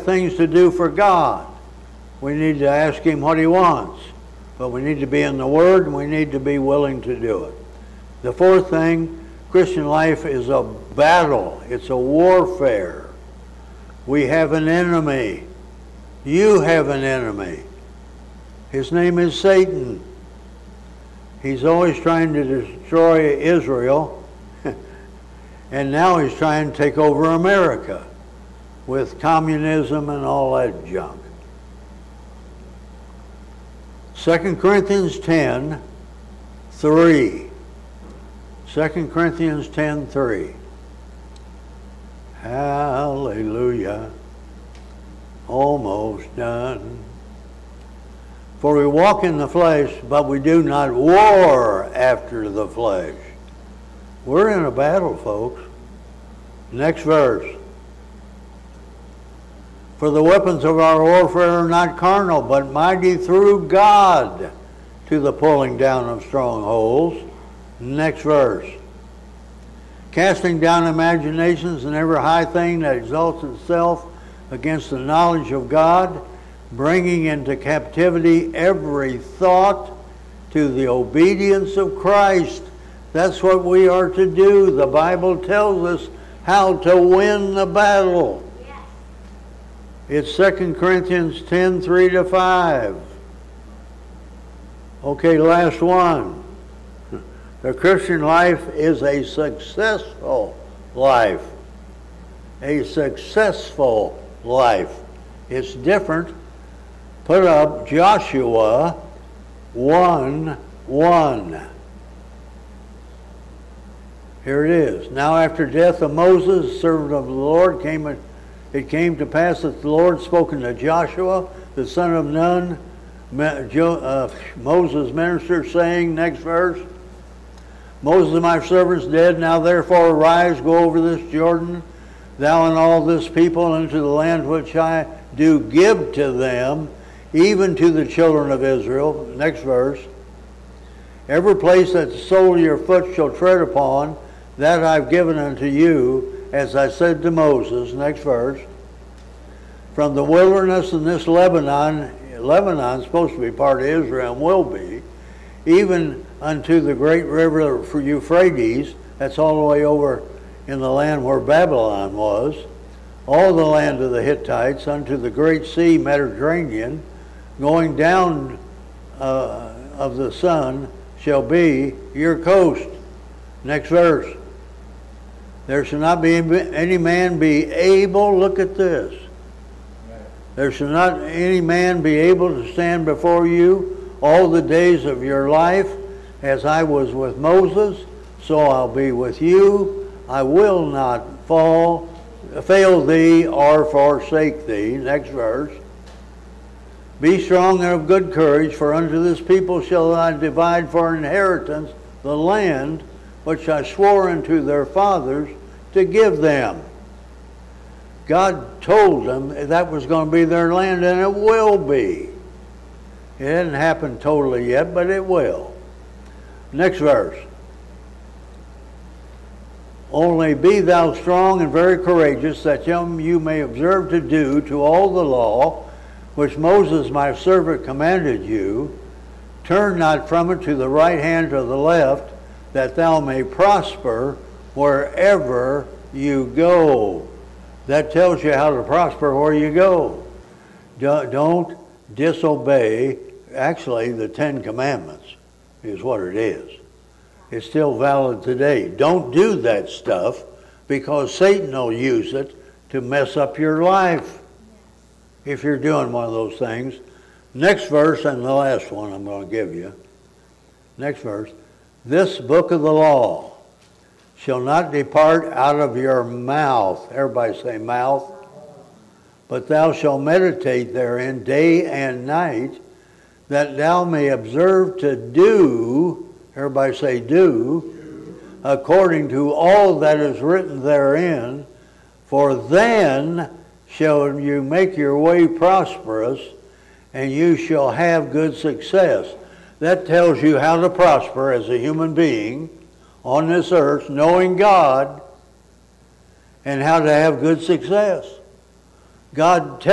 things to do for God. We need to ask Him what He wants. But we need to be in the Word, and we need to be willing to do it. The fourth thing, Christian life is a battle. It's a warfare. We have an enemy. You have an enemy. His name is Satan. He's always trying to destroy Israel. And now he's trying to take over America with communism and all that junk. 2 Corinthians 10, 3. 2 Corinthians 10, 3. Hallelujah. Almost done. For we walk in the flesh, but we do not war after the flesh. We're in a battle, folks. Next verse. For the weapons of our warfare are not carnal, but mighty through God to the pulling down of strongholds. Next verse. Casting down imaginations and every high thing that exalts itself against the knowledge of God, bringing into captivity every thought to the obedience of Christ. That's what we are to do. The Bible tells us how to win the battle. It's 2 Corinthians 10, 3 to 5. Okay, last one. The Christian life is a successful life. A successful life. It's different. Put up Joshua 1:1. Here it is. Now after death of Moses, servant of the Lord, it came to pass that the Lord spoken to Joshua, the son of Nun, Moses' minister, saying, next verse, Moses, my servant, is dead. Now therefore arise, go over this Jordan, thou and all this people, into the land which I do give to them, even to the children of Israel. Next verse. Every place that the sole of your foot shall tread upon, that I've given unto you, as I said to Moses. Next verse. From the wilderness in this Lebanon's supposed to be part of Israel and will be, even unto the great river for Euphrates, that's all the way over in the land where Babylon was, all the land of the Hittites, unto the great sea, Mediterranean, going down of the sun shall be your coast. Next verse. There shall not be any man be able, look at this. There shall not any man be able to stand before you all the days of your life. As I was with Moses, so I'll be with you. I will not fail thee or forsake thee. Next verse. Be strong and of good courage, for unto this people shall I divide for inheritance the land which I swore unto their fathers to give them. God told them that was going to be their land, and it will be. It hasn't happened totally yet, but it will. Next verse. Only be thou strong and very courageous, that you may observe to do to all the law which Moses my servant commanded you. Turn not from it to the right hand or the left, that thou may prosper wherever you go. That tells you how to prosper where you go. Don't disobey, actually, the 10 Commandments is what it is. It's still valid today. Don't do that stuff, because Satan will use it to mess up your life if you're doing one of those things. Next verse, and the last one I'm going to give you. Next verse. This book of the law shall not depart out of your mouth. Everybody say mouth. But thou shalt meditate therein day and night, that thou may observe to do, everybody say do, according to all that is written therein, for then shall you make your way prosperous, and you shall have good success. That tells you how to prosper as a human being on this earth, knowing God, and how to have good success. God tells